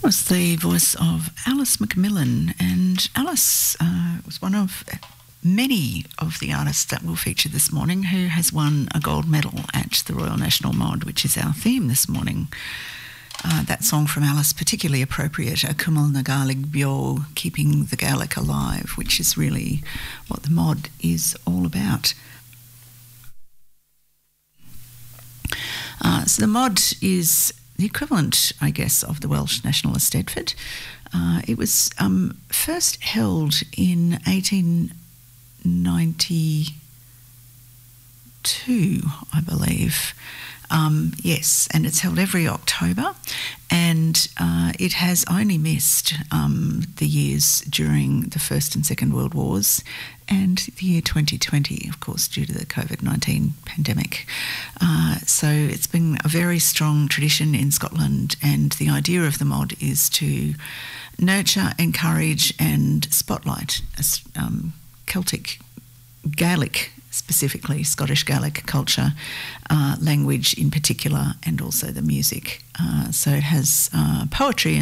was the voice of Alice McMillan, and Alice was one of many of the artists that we'll feature this morning who has won a gold medal at the Royal National Mod, which is our theme this morning. That song from Alice, particularly appropriate, A Cummal na Gaeilge Bio, keeping the Gaelic alive, which is really what the Mod is all about. So the Mod is the equivalent, I guess, of the Welsh National Eisteddfod. It was first held in 1892, I believe. Yes, and it's held every October, and it has only missed the years during the First and Second World Wars and the year 2020, of course, due to the COVID-19 pandemic. So it's been a very strong tradition in Scotland, and the idea of the Mod is to nurture, encourage and spotlight Celtic, Gaelic, specifically Scottish Gaelic culture, language in particular, and also the music. So it has poetry